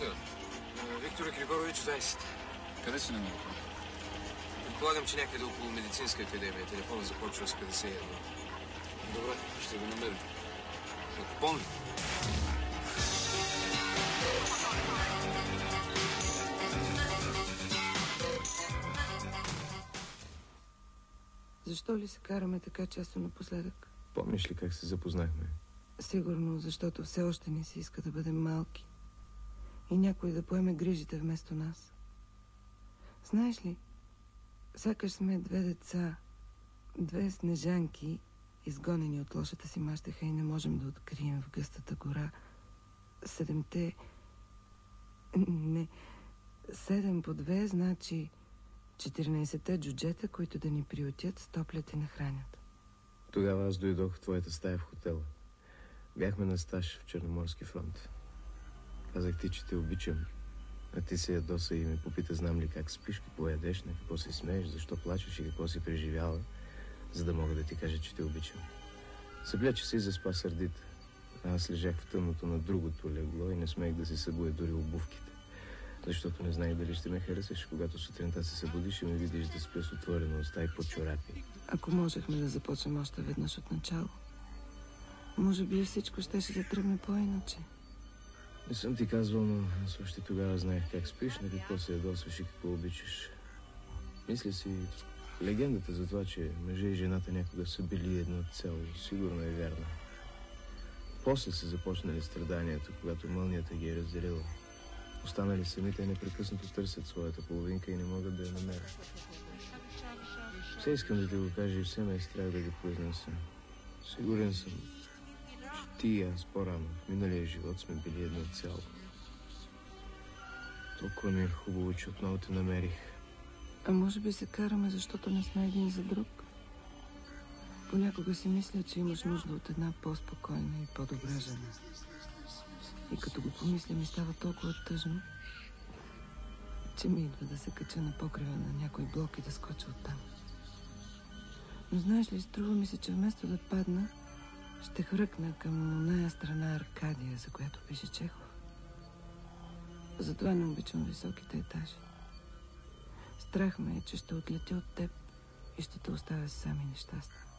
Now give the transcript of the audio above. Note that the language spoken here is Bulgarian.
Който? Виктор Григорович 20. Къде си намерил? Предполагам, че някъде около медицинска академия. Телефонът започва с 51. Добре, ще го намерим. Ако помни. Защо ли се караме така често напоследък? Помниш ли как се запознахме? Сигурно, защото все още не си иска да бъдем малки. И някой да поеме грижите вместо нас. Знаеш ли, сякаш сме две деца, две снежанки, изгонени от лошата си мащеха и не можем да открием в гъстата гора 7 по 2, значи 14-те джуджета, които да ни приютят, стоплят и нахранят. Тогава аз дойдох в твоята стая в хотела. Бяхме на стаж в Черноморски фронт. Казах ти, че те обичам. А ти се ядоса и ме попита, знам ли как спиш, какво ядеш, на какво се смееш, защо плачеш и какво си преживяла, за да мога да ти кажа, че те обичам. Съблече се и заспа сърдит. Аз лежах в тъмното на другото легло и не смех да си събуя дори обувките. Защото не знаех дали ще ме харесаш, когато сутринта се събудиш и ме видиш да спя с отворена уста и под чорапи. Ако можехме да започнем още веднъж от начало, може би всичко щеше да тръгне по-иначе. Не съм ти казвал, но аз още тогава знаех как спиш, на какво се ядосваш и какво обичаш. Мисля си, легендата за това, че мъжа и жената някога са били едно цяло, сигурно е вярна. После са започнали страданията, когато мълнията ги е разделила. Останали самите непрекъснато търсят своята половинка и не могат да я намерят. Все искам да ти го кажа и все ме е страх да го произнеса. Сигурен съм, че ти и аз по-рано в миналия живот сме били едно цяло. Толкова ми е хубаво, че отново те намерих. А може би се караме, защото не сме един за друг? Понякога си мисля, че имаш нужда от една по-спокойна и по-добра жена. И като го помисля, ми става толкова тъжно, че ми идва да се кача на покрива на някой блок и да скоча оттам. Но знаеш ли, струва ми се, че вместо да падна, ще хръкна към оная страна Аркадия, за която пише Чехов. Затова не обичам високите етажи. Страх ме е, че ще отлетя от теб и ще те оставя сам и нещастен.